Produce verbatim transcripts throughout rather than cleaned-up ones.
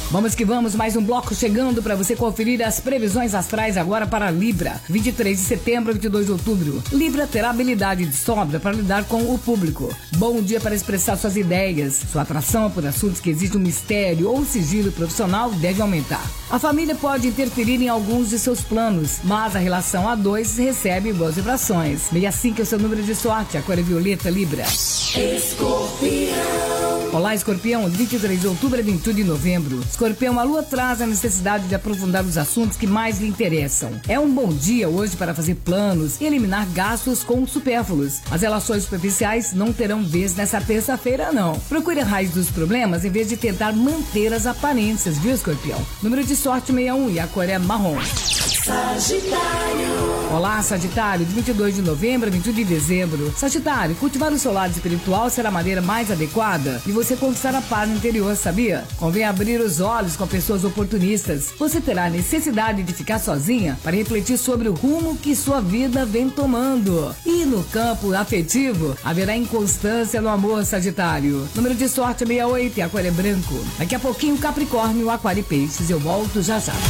Vamos que vamos, mais um bloco chegando para você conferir as previsões astrais agora para Libra. vinte e três de setembro a vinte e dois de outubro. Libra terá habilidade de sobra para lidar com o público. Bom dia para expressar suas ideias. Sua atração por assuntos que exigem um mistério ou sigilo profissional deve aumentar. A família pode interferir em alguns de seus planos, mas a relação a dois recebe boas vibrações. sessenta e cinco é o seu número de sorte, a cor é violeta. Libra. Escorpião. Olá, Escorpião, vinte e três de outubro a vinte e um de novembro. Escorpião, a lua traz a necessidade de aprofundar os assuntos que mais lhe interessam. É um bom dia hoje para fazer planos e eliminar gastos com supérfluos. As relações superficiais não terão vez nessa terça-feira, não. Procure a raiz dos problemas em vez de tentar manter as aparências, viu, Escorpião? Número de sorte sessenta e um e a cor é marrom. Sagitário. Olá, Sagitário, de vinte e dois de novembro a vinte e um de dezembro. Sagitário, cultivar o seu lado espiritual será a maneira mais adequada de você conquistar a paz no interior, sabia? Convém abrir os olhos com pessoas oportunistas. Você terá necessidade de ficar sozinha para refletir sobre o rumo que sua vida vem tomando. E no campo afetivo, haverá inconstância no amor, Sagitário. Número de sorte sessenta e oito e a cor é branco. Daqui a pouquinho, Capricórnio, Aquário e Peixes. Eu volto já já.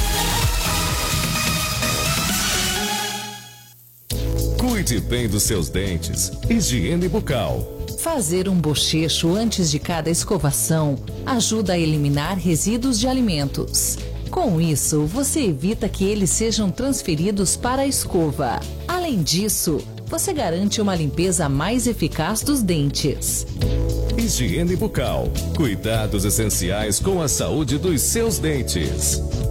Cuide bem dos seus dentes. Higiene bucal. Fazer um bochecho antes de cada escovação ajuda a eliminar resíduos de alimentos. Com isso, você evita que eles sejam transferidos para a escova. Além disso, você garante uma limpeza mais eficaz dos dentes. Higiene bucal. Cuidados essenciais com a saúde dos seus dentes.